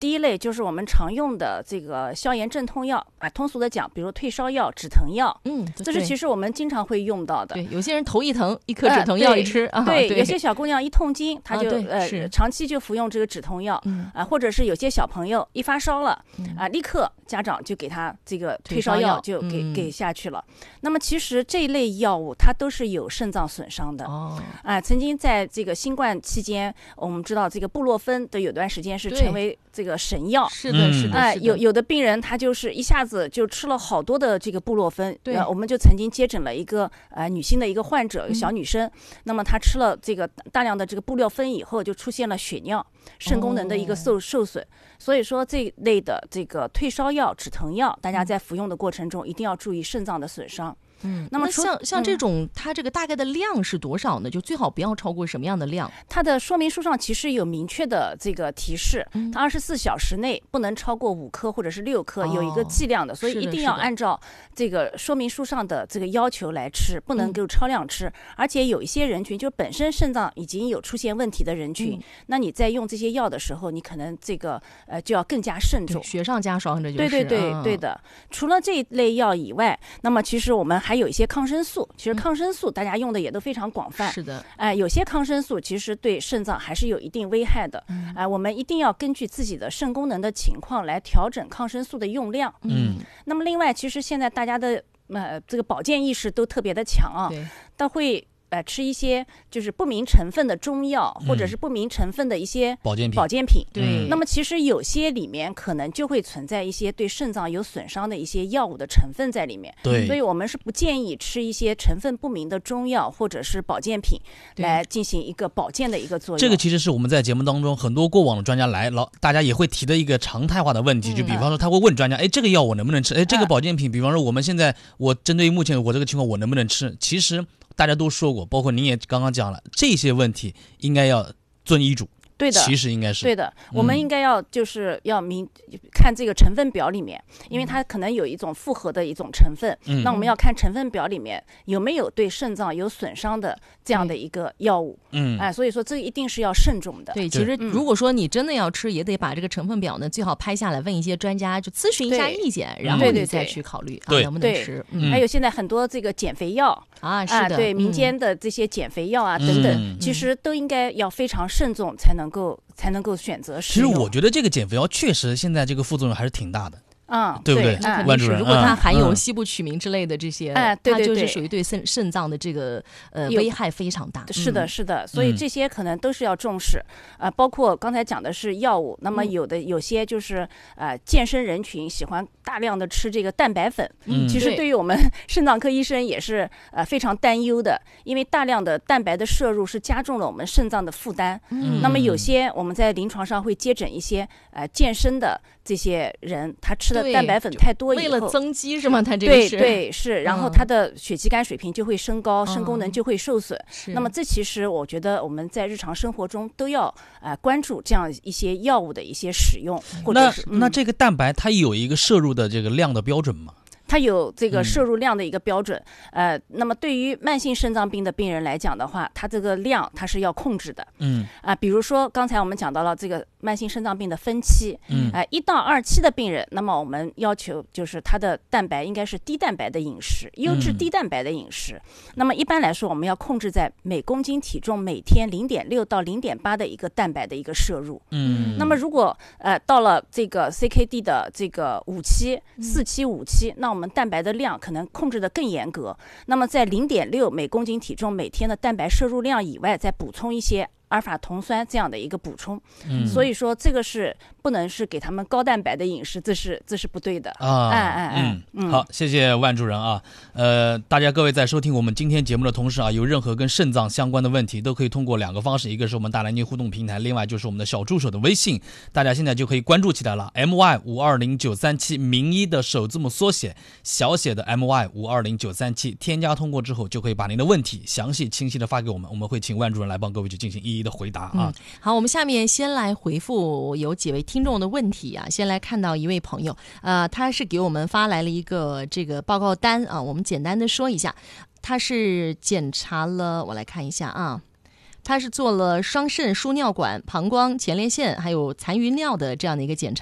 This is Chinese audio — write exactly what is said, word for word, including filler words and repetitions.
第一类就是我们常用的这个消炎镇痛药啊，通俗的讲，比如退烧药、止疼药， 嗯， 这是其实我们经常会用到的。 对，有些人头一疼，一颗止疼药一吃， 呃、对, 啊、对，有些小姑娘一痛经，她就、 啊、 呃长期就服用这个止痛药， 嗯啊，或者是有些小朋友一发烧了， 嗯、 啊，立刻家长就给他这个退烧药就给、嗯、给下去了。那么其实这一类药物它都是有肾脏损伤的。 哦， 啊，曾经在这个新冠期间，我们知道这个布洛芬的有段时间是成为这个神药。 是的，是的， 哎、呃，有有的病人他就是一下子就吃了好多的这个布洛芬。 对、 呃，我们就曾经接诊了一个呃女性的一个患者， 嗯、 小女生，那么她吃了这个大量的这个布洛芬以后，就出现了血尿，肾功能的一个受、哦、受损。所以说这类的这个退烧药、止疼药，大家在服用的过程中一定要注意肾脏的损伤。 嗯，那么像像这种、嗯、它这个大概的量是多少呢？就最好不要超过什么样的量？ 它的说明书上其实有明确的这个提示， 嗯、 它二十四小时内不能超过五颗或者是六颗， 哦、 有一个剂量的，所以一定要按照这个说明书上的这个要求来吃，不能够超量吃。嗯、而且有一些人群，就本身肾脏已经有出现问题的人群，嗯、那你在用这些药的时候，你可能这个呃就要更加慎重， 雪上加霜，这就是对对对、 嗯、 对的。除了这一类药以外，那么其实我们还有一些抗生素。其实抗生素大家用的也都非常广泛， 是的， 哎、呃，有些抗生素其实对肾脏还是有一定危害的， 嗯， 哎、呃，我们一定要根据自己的肾功能的情况来调整抗生素的用量， 嗯。 那么另外，其实现在大家的呃这个保健意识都特别的强啊， 对， 都会。呃，吃一些就是不明成分的中药， 嗯、 或者是不明成分的一些保健品。 保健品， 对。 那么其实有些里面可能就会存在一些对肾脏有损伤的一些药物的成分在里面。 对。 所以我们是不建议吃一些成分不明的中药或者是保健品来进行一个保健的一个作用。 这个其实是我们在节目当中很多过往的专家来，老大家也会提的一个常态化的问题，嗯、就比方说他会问专家，哎，这个药我能不能吃？哎，这个保健品，比方说我们现在我针对于目前我这个情况我能不能吃？其实。大家都说过，包括您也刚刚讲了，这些问题应该要遵医嘱。 对的， 其实应该是对的。我们应该要就是要明看这个成分表里面，因为它可能有一种复合的一种成分， 嗯、 那我们要看成分表里面有没有对肾脏有损伤的这样的一个药物。 嗯， 哎，所以说这一定是要慎重的。 对，其实如果说你真的要吃，也得把这个成分表呢最好拍下来，问一些专家，就咨询一下意见，然后你再去考虑、 嗯、 啊能不能吃。 嗯、还有现在很多这个减肥药啊，是的， 啊对、嗯、民间的这些减肥药啊、嗯、等等、嗯，其实都应该要非常慎重才能够才能够选择使用。 其实我觉得这个减肥药确实现在这个副作用还是挺大的。 嗯， 对不对？ 那肯定是，如果它含有西部曲明之类的这些， 哎、嗯，对对对， 它就是属于对肾肾脏的这个呃危害非常大。 是的，是的，所以这些可能都是要重视啊、呃。包括刚才讲的是药物，那么有的有些就是呃健身人群喜欢大量的吃这个蛋白粉， 嗯， 其实对于我们肾脏科医生也是呃非常担忧的，因为大量的蛋白的摄入是加重了我们肾脏的负担。 嗯， 那么有些我们在临床上会接诊一些呃健身的这些人，他吃的蛋白粉太多。 为了增肌是吗？他这个对对是，然后他的血肌酐水平就会升高， 嗯、 肾功能就会受损。 那么这其实我觉得我们在日常生活中都要呃关注这样一些药物的一些使用，或者是那、嗯、那这个蛋白它有一个摄入的这个量的标准吗？ 它有这个摄入量的一个标准，嗯、呃，那么对于慢性肾脏病的病人来讲的话，它这个量它是要控制的， 嗯啊、呃，比如说刚才我们讲到了这个慢性肾脏病的分期， 嗯， 哎、呃，一到二期的病人，那么我们要求就是他的蛋白应该是低蛋白的饮食，优质低蛋白的饮食。嗯、那么一般来说，我们要控制在每公斤体重每天零点六到零点八的一个蛋白的一个摄入， 嗯， 那么如果呃到了这个 C K D 的这个五期、四期、五期，那我们我们蛋白的量可能控制的更严格，那么在零点六每公斤体重每天的蛋白摄入量以外，再补充一些阿尔法酮酸这样的一个补充， 嗯， 所以说这个是不能是给他们高蛋白的饮食，这是这是不对的啊！ 哎哎哎， 嗯，好，谢谢万主任啊。呃，大家各位在收听我们今天节目的同时啊，有任何跟肾脏相关的问题，都可以通过两个方式，一个是我们大蓝鲸互动平台，另外就是我们的小助手的微信，大家现在就可以关注起来了 ，M Y 五二零九三七，名医的首字母缩写，小写的 M Y 五二零九三七，添加通过之后，就可以把您的问题详细清晰的发给我们，我们会请万主任来帮各位去进行一一的回答啊。 嗯，好，我们下面先来回复有几位听众的问题啊。先来看到一位朋友，呃，他是给我们发来了一个这个报告单啊，我们简单的说一下，他是检查了，我来看一下啊。 他是做了双肾、输尿管、膀胱、前列腺还有残余尿的这样的一个检查。